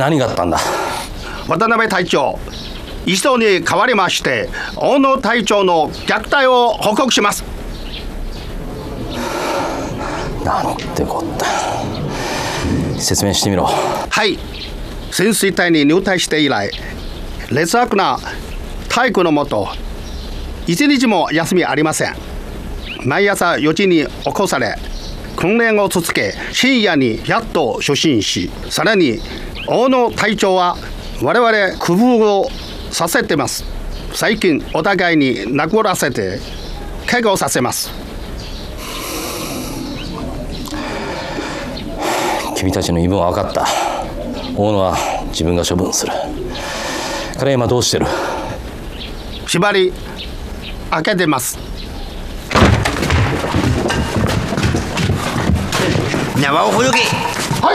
何があったんだ。 渡辺隊長、一度に代わりまして大野隊長の虐待を報告します。 なんてこった。説明してみろ。 はい、潜水隊に入隊して以来、劣悪な体育のもと一日も休みありません。毎朝4時に起こされ訓練を続け、深夜にやっと初心し、さらに大野隊長は我々工夫をさせてます。最近お互いに殴らせて怪我をさせます。 君たちの言い分は分かった。大野は自分が処分する。彼は今どうしてる？ 縛り開けてます。 縄をほよげ。 はい。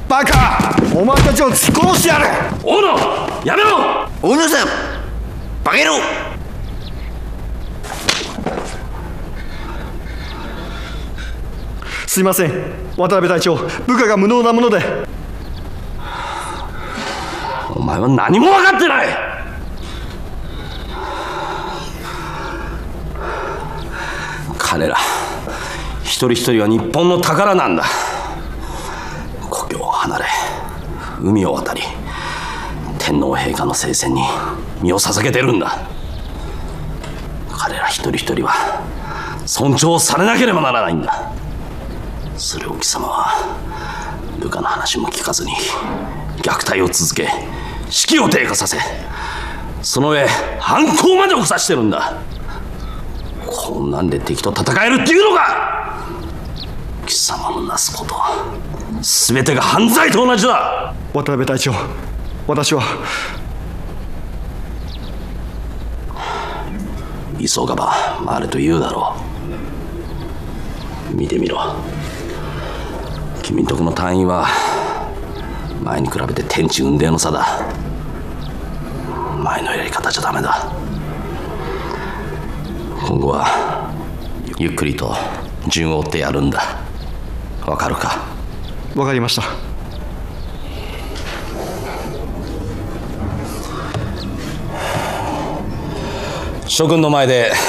バカ！お前たちを突っ殺してやる！ 大野、やめろ！ 大野さん、バカ野郎！ すいません、渡辺隊長、部下が無能なもので。 お前は何も分かってない。彼ら一人一人は日本の宝なんだ。故郷を離れ海を渡り天皇陛下の聖戦に身を捧げてるんだ。彼ら一人一人は尊重されなければならないんだ。それを貴様は部下の話も聞かずに虐待を続け、士気を低下させ、その上犯行まで起さしてるんだ。こんなんで敵と戦えるっていうのか？貴様のなすことは全てが犯罪と同じだ。 渡辺隊長、私は。 急がば回れと言うだろう。見てみろ。君んとこの隊員は前に比べて天地雲泥の差だ。前のやり方じゃダメだ。今後はゆっくりと順を追ってやるんだ。わかるか？ わかりました。 諸君の前で